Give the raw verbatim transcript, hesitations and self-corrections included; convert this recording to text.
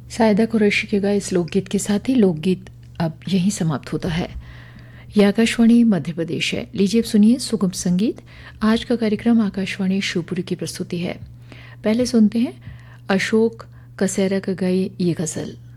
सायदा कुरैशी के गाए इस लोकगीत के साथ ही लोकगीत अब यहीं समाप्त होता है। यह आकाशवाणी मध्य प्रदेश है। लीजिए अब सुनिए सुगम संगीत। आज का कार्यक्रम आकाशवाणी शिवपुरी की प्रस्तुति है। पहले सुनते हैं अशोक कसेरा का गाई ये गजल।